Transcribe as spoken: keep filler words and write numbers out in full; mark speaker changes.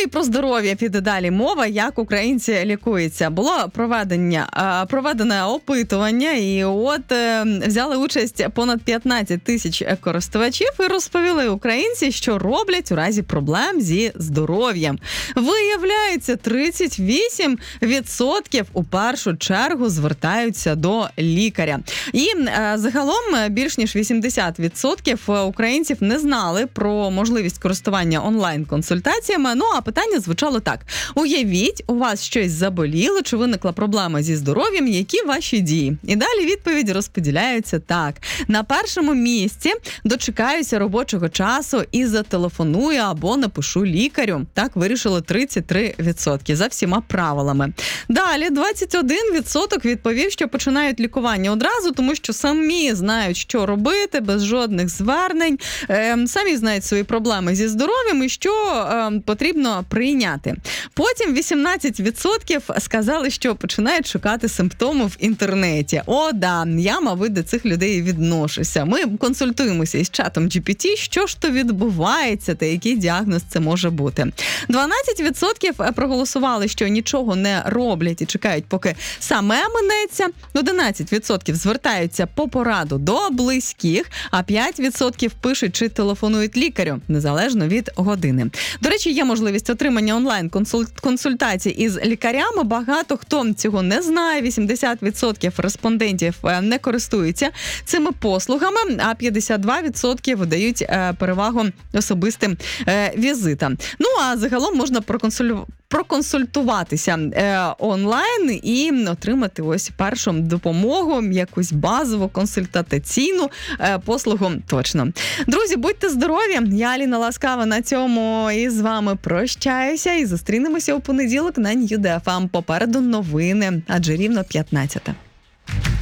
Speaker 1: і про здоров'я піде далі мова, як українці лікуються. Було проведення, проведене опитування, і от взяли участь понад п'ятнадцять тисяч користувачів і розповіли українці, що роблять у разі проблем зі здоров'ям. Виявляється, тридцять вісім відсотків у першу чергу звертаються до лікаря. І загалом більш ніж вісімдесят відсотків українців не знали про можливість користування онлайн-консультаціями. Ну, а питання звучало так. Уявіть, у вас щось заболіло, чи виникла проблема зі здоров'ям, які ваші дії? І далі відповіді розподіляються так. На першому місці дочекаюся робочого часу і зателефоную або напишу лікарю. Так вирішили тридцять три відсотки за всіма правилами. Далі двадцять один відсоток відповів, що починають лікування одразу, тому що самі знають, що робити, без жодних звернень, е, самі знають свої проблеми зі здоров'ям і що е, потрібно прийняти. Потім вісімнадцять відсотків сказали, що починають шукати симптоми в інтернеті. О, да, я, мабуть, до цих людей відношуся. Ми консультуємося із чатом джі пі ті, що ж то відбувається та який діагноз це може бути. дванадцять відсотків проголосували, що нічого не роблять і чекають, поки саме минеться. одинадцять відсотків звертаються по пораду до близьких, а п'ять відсотків пишуть чи телефонують лікарю, незалежно від години. До речі, є можливість отримання онлайн-консультацій із лікарями. Багато хто цього не знає. вісімдесят відсотків респондентів не користуються цими послугами, а п'ятдесят два відсотки дають перевагу особистим візитам. Ну, а загалом можна проконсультувати проконсультуватися е, онлайн і отримати ось першу допомогу, якусь базову консультаційну е, послугу точно. Друзі, будьте здорові! Я Аліна Ласкава на цьому і з вами прощаюся і зустрінемося у понеділок на Нью Де Еф Ем. Попереду новини, адже рівно п'ятнадцята.